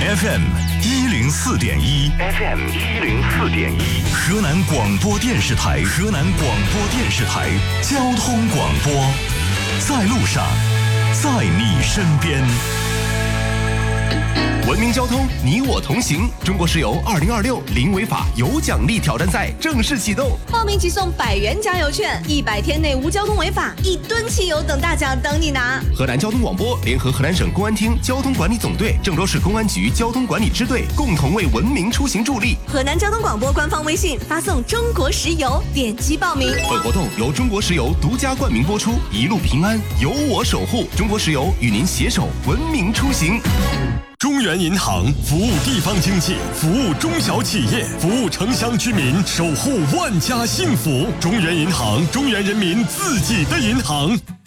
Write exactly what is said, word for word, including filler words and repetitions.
F M 一零四点一 ，F M 一零四点一，河南广播电视台，河南广播电视台交通广播，在路上，在你身边。 文明交通，你我同行。中国石油二零二六零违法有奖励挑战赛正式启动， 报名即送百元加油券，一百天内无交通违法，一吨汽油等大奖等你拿。 河南交通广播联合河南省公安厅交通管理总队、郑州市公安局交通管理支队共同为文明出行助力。 河南交通广播官方微信发送“中国石油”，点击报名。 本活动由中国石油独家冠名播出，一路平安，有我守护。中国石油与您携手文明出行。 中原银行服务地方经济，服务中小企业，服务城乡居民，守护万家幸福。中原银行，中原人民自己的银行。